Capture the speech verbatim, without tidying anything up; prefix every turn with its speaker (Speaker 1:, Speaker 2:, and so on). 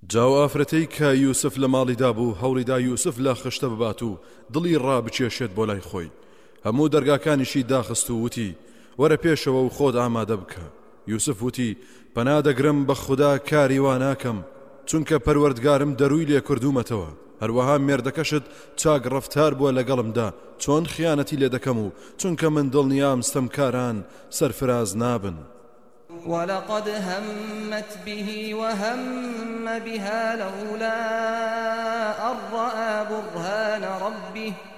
Speaker 1: جاو ئافرەتەی کە یوسف لە ماڵیدا بوو هەوڵیدا یوسف لە خشتە ببات و دڵی ڕابچێشێت بۆ لای خۆی. هەموو دەرگاکانیشی داخست و وتی وەرە پێشەوە و خۆت ئامادە بکە. یوسف وتی پەنا دەگرم بە خوددا کاری وا ناکەم، چونکە پەروەردگارم دەروی لێ کردوومەتەوە. هەروەها مێردەکەشت چاک ڕەفتار بووە لەگەڵمدا، چۆن خیانەتی لێ دەکەم و چونکە من دڵنیام ستەمکاران سەرفراز نابن.
Speaker 2: ولقد همت به وهم بها لولا أن رأى برهان ربه